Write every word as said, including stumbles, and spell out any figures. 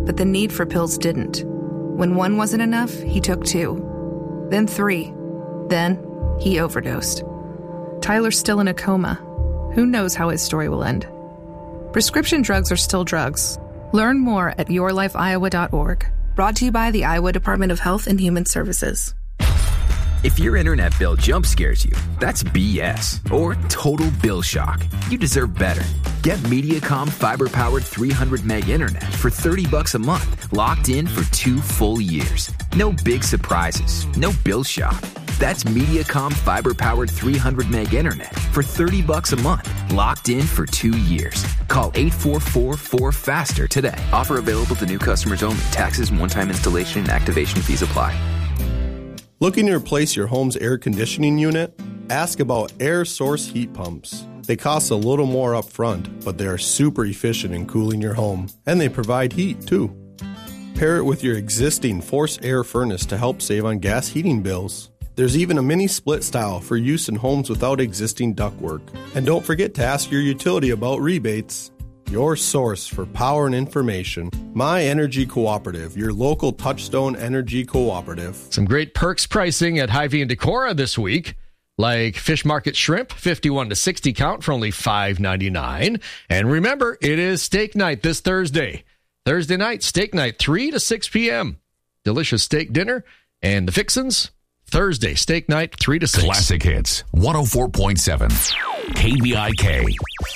but the need for pills didn't. When one wasn't enough, he took two. Then three. Then he overdosed. Tyler's still in a coma. Who knows how his story will end? Prescription drugs are still drugs. Learn more at your life iowa dot org. Brought to you by the Iowa Department of Health and Human Services. If your internet bill jump scares you, that's B S or total bill shock. You deserve better. Get Mediacom fiber-powered three hundred meg internet for thirty bucks a month, locked in for two full years. No big surprises, no bill shock. That's Mediacom fiber-powered three hundred meg internet for thirty bucks a month, locked in for two years. Call eight four four, four faster today. Offer available to new customers only. Taxes and one-time installation and activation fees apply. Looking to replace your home's air conditioning unit? Ask about Air Source heat pumps. They cost a little more up front, but they are super efficient in cooling your home, and they provide heat, too. Pair it with your existing forced air furnace to help save on gas heating bills. There's even a mini split style for use in homes without existing ductwork. And don't forget to ask your utility about rebates. Your source for power and information. My Energy Cooperative, your local Touchstone Energy Cooperative. Some great perks pricing at Hy-Vee and Decorah this week, like Fish Market Shrimp, fifty-one to sixty count for only five ninety-nine. And remember, it is steak night this Thursday. Thursday night, steak night, three to six p.m. Delicious steak dinner and the fixins. Thursday, steak night, three to six. Classic Hits, one oh four point seven K B I K.